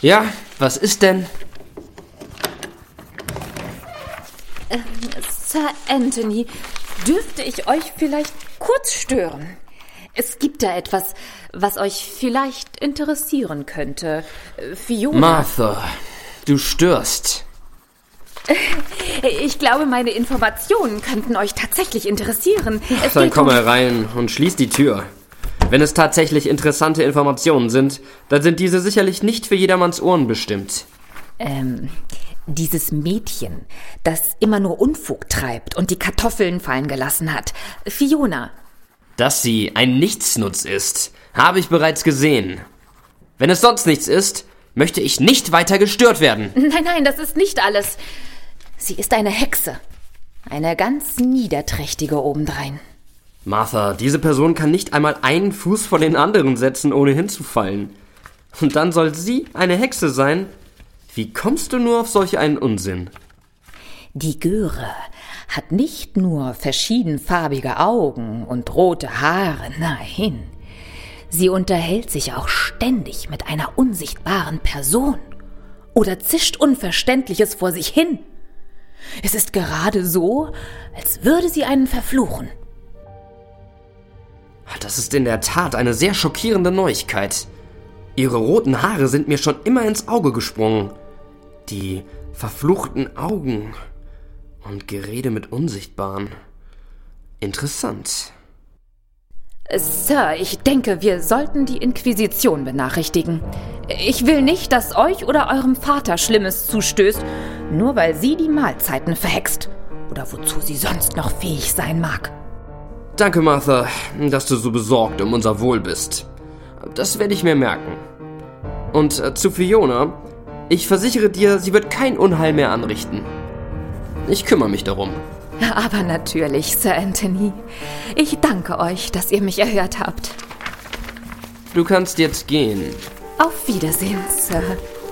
Ja, was ist denn? Sir Anthony, dürfte ich euch vielleicht kurz stören? Es gibt da etwas, was euch vielleicht interessieren könnte. Fiona. Martha, du störst. Ich glaube, meine Informationen könnten euch tatsächlich interessieren. Dann komm herein und schließ die Tür. Wenn es tatsächlich interessante Informationen sind, dann sind diese sicherlich nicht für jedermanns Ohren bestimmt. Dieses Mädchen, das immer nur Unfug treibt und die Kartoffeln fallen gelassen hat. Fiona. Dass sie ein Nichtsnutz ist, habe ich bereits gesehen. Wenn es sonst nichts ist, möchte ich nicht weiter gestört werden. Nein, das ist nicht alles. Sie ist eine Hexe. Eine ganz niederträchtige obendrein. Martha, diese Person kann nicht einmal einen Fuß vor den anderen setzen, ohne hinzufallen. Und dann soll sie eine Hexe sein? Wie kommst du nur auf solch einen Unsinn? Die Göre hat nicht nur verschiedenfarbige Augen und rote Haare, nein. Sie unterhält sich auch ständig mit einer unsichtbaren Person oder zischt Unverständliches vor sich hin. Es ist gerade so, als würde sie einen verfluchen. Das ist in der Tat eine sehr schockierende Neuigkeit. Ihre roten Haare sind mir schon immer ins Auge gesprungen. Die verfluchten Augen und Gerede mit Unsichtbaren. Interessant. Sir, ich denke, wir sollten die Inquisition benachrichtigen. Ich will nicht, dass euch oder eurem Vater Schlimmes zustößt, nur weil sie die Mahlzeiten verhext oder wozu sie sonst noch fähig sein mag. Danke, Martha, dass du so besorgt um unser Wohl bist. Das werde ich mir merken. Und zu Fiona, ich versichere dir, sie wird kein Unheil mehr anrichten. Ich kümmere mich darum. Aber natürlich, Sir Anthony. Ich danke euch, dass ihr mich erhört habt. Du kannst jetzt gehen. Auf Wiedersehen, Sir.